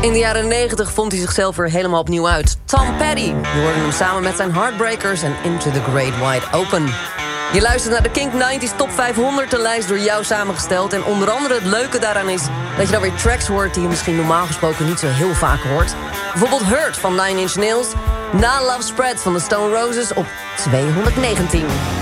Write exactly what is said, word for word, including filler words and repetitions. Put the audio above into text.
In de jaren negentig vond hij zichzelf weer helemaal opnieuw uit. Tom Petty. We hoorden hem samen met zijn Heartbreakers en Into the Great Wide Open. Je luistert naar de Kink negentig Top vijfhonderd, de lijst door jou samengesteld. En onder andere het leuke daaraan is dat je dan weer tracks hoort die je misschien normaal gesproken niet zo heel vaak hoort. Bijvoorbeeld Hurt van Nine Inch Nails, Na Love Spread van de Stone Roses op tweehonderdnegentien.